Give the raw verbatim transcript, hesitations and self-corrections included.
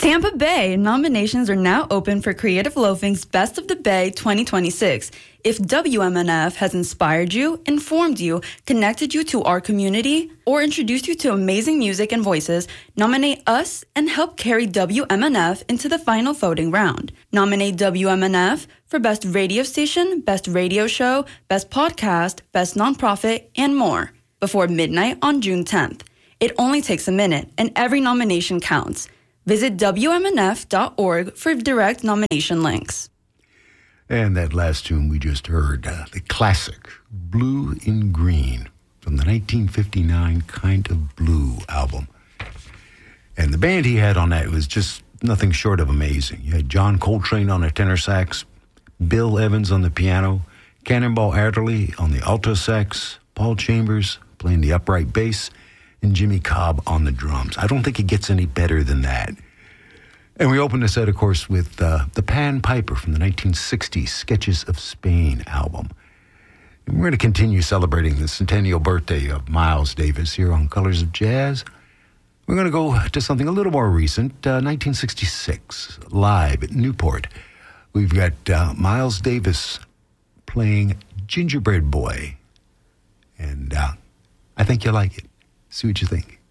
Tampa Bay nominations are now open for Creative Loafing's Best of the Bay twenty twenty-six. If W M N F has inspired you, informed you, connected you to our community, or introduced you to amazing music and voices, nominate us and help carry W M N F into the final voting round. Nominate W M N F for Best Radio Station, Best Radio Show, Best Podcast, Best Nonprofit, and more before midnight on June tenth. It only takes a minute, and every nomination counts. Visit W M N F dot org for direct nomination links. And that last tune we just heard, uh, the classic Blue in Green from the nineteen fifty-nine Kind of Blue album. And the band he had on that was just nothing short of amazing. You had John Coltrane on the tenor sax, Bill Evans on the piano, Cannonball Adderley on the alto sax, Paul Chambers playing the upright bass, and Jimmy Cobb on the drums. I don't think it gets any better than that. And we opened the set, of course, with uh, the Pan Piper from the nineteen sixty Sketches of Spain album. And we're going to continue celebrating the centennial birthday of Miles Davis here on Colors of Jazz. We're going to go to something a little more recent, uh, nineteen sixty-six, live at Newport. We've got uh, Miles Davis playing Gingerbread Boy. And uh, I think you'll like it. See what you think.